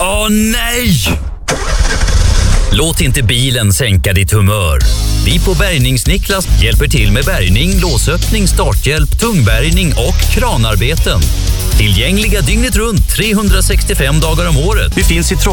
Åh nej! Låt inte bilen sänka ditt humör. Vi på Bärgningsniklas hjälper till med bärgning, låsöppning, starthjälp, tungbärgning och kranarbeten. Tillgängliga dygnet runt 365 dagar om året. Vi finns i